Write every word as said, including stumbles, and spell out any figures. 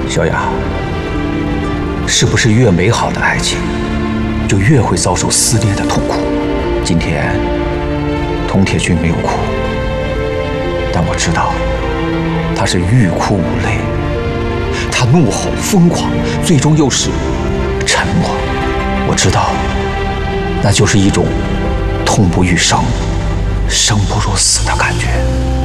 小雅，是不是越美好的爱情，就越会遭受撕裂的痛苦？今天，佟铁军没有哭，但我知道，他是欲哭无泪。他怒吼疯狂，最终又是沉默。我知道，那就是一种痛不欲生、生不如死的感觉。